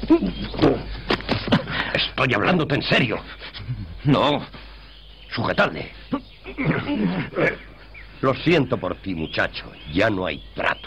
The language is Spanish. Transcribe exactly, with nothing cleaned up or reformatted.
Estoy hablándote en serio. No. Sujetadle. Lo siento por ti, muchacho. Ya no hay trato.